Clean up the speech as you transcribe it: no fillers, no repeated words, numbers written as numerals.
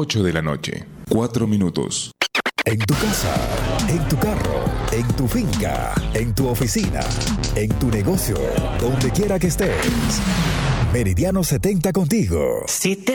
8 de la noche, 4 minutos. En tu casa, en tu carro, en tu finca, en tu oficina, en tu negocio, donde quiera que estés. Meridiano 70 contigo. Si te